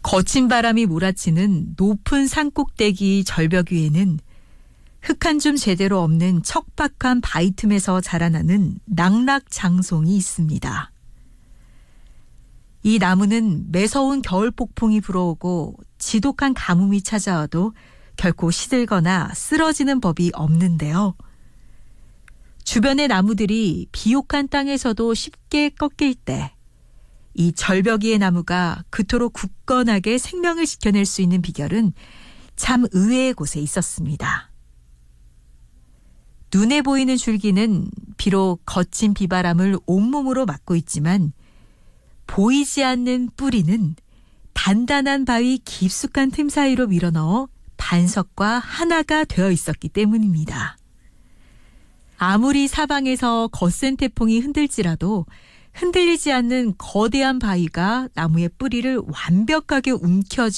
거친 바람이 몰아치는 높은 산꼭대기 절벽 위에는 흙 한 줌 제대로 없는 척박한 바위 틈에서 자라나는 낙낙장송이 있습니다. 이 나무는 매서운 겨울 폭풍이 불어오고 지독한 가뭄이 찾아와도 결코 시들거나 쓰러지는 법이 없는데요. 주변의 나무들이 비옥한 땅에서도 쉽게 꺾일 때 이 절벽 위의 나무가 그토록 굳건하게 생명을 지켜낼 수 있는 비결은 참 의외의 곳에 있었습니다. 눈에 보이는 줄기는 비록 거친 비바람을 온몸으로 맞고 있지만 보이지 않는 뿌리는 단단한 바위 깊숙한 틈 사이로 밀어넣어 반석과 하나가 되어 있었기 때문입니다. 아무리 사방에서 거센 태풍이 흔들지라도 흔들리지 않는 거대한 바위가 나무의 뿌리를 완벽하게 움켜쥐어